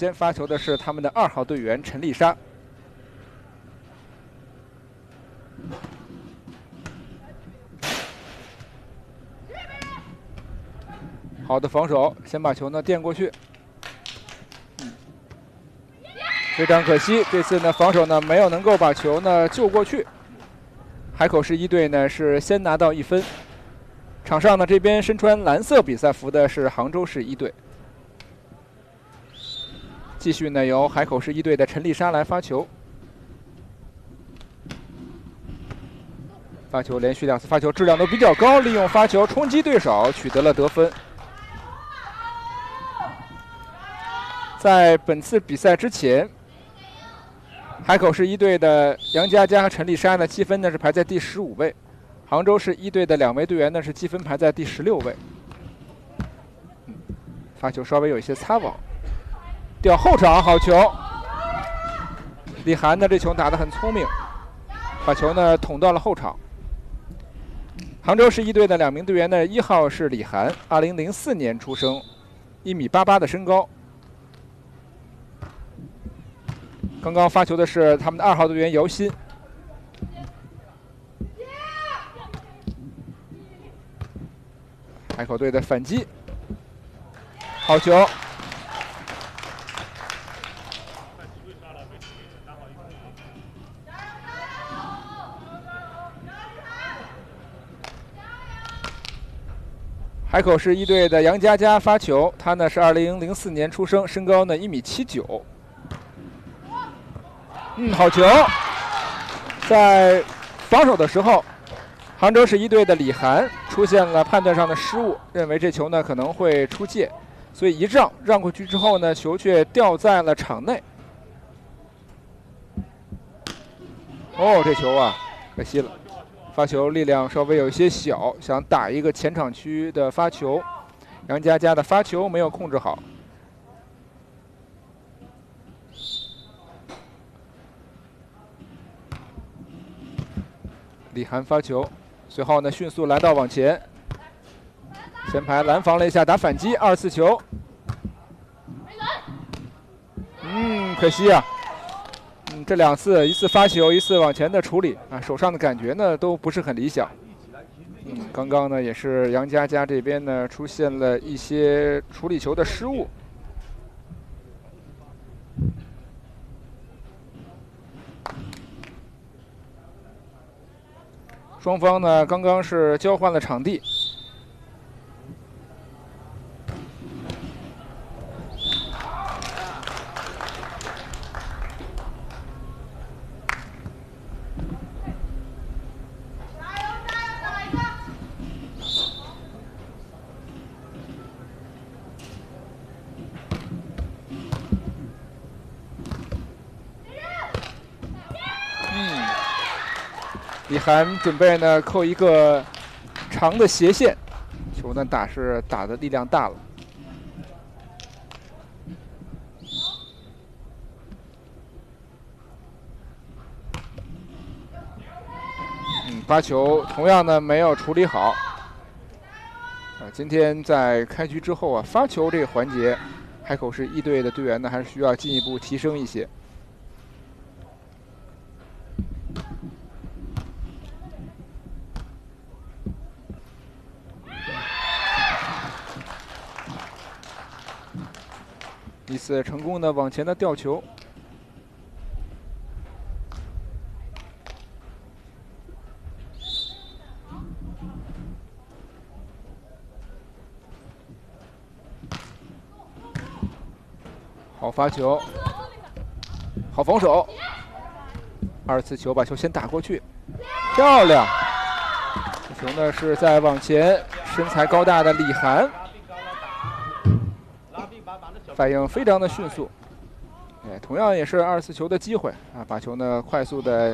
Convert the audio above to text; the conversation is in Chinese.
先发球的是他们的2号队员陈丽莎。好的防守，先把球呢垫过去。非常可惜，这次呢防守呢没有能够把球呢救过去。海口市1队呢是先拿到1分。场上呢这边身穿蓝色比赛服的是杭州市1队。继续呢由海口市1队的陈丽莎来发球。发球连续2次发球质量都比较高，利用发球冲击对手，取得了得分。在本次比赛之前，海口市1队的杨佳佳和陈丽莎呢积分呢是排在第15位，杭州市1队的2位队员呢是积分排在第16位。发球稍微有一些擦网，掉后场，好球！李涵呢这球打得很聪明，把球呢捅到了后场。杭州市1队的2名队员呢，1号是李涵，2004年出生，1.88米的身高。刚刚发球的是他们的2号队员姚鑫。海口队的反击，好球！海口市1队的杨佳佳发球，她呢是2004年出生，身高呢1.79米。好球！在防守的时候，杭州市1队的李涵出现了判断上的失误，认为这球呢可能会出界，所以一让过去之后呢，球却掉在了场内。哦，这球啊，可惜了。发球力量稍微有一些小，想打一个前场区的发球，杨佳佳的发球没有控制好。李涵发球，随后呢迅速来到网前，前排拦防了一下，打反击，2次球。可惜啊。这2次，一次发球，一次往前的处理啊，手上的感觉呢都不是很理想。刚刚呢也是杨佳佳这边呢出现了一些处理球的失误。双方呢刚刚是交换了场地。李涵准备呢扣一个长的斜线，球呢打的力量大了。发球同样呢没有处理好。今天在开局之后啊，发球这个环节，海口市1队的队员呢还是需要进一步提升一些。一次成功的往前的吊球，好发球，好防守，2次球把球先打过去，漂亮！这球呢是在往前，身材高大的李涵。反应非常的迅速，同样也是2次球的机会啊，把球呢快速的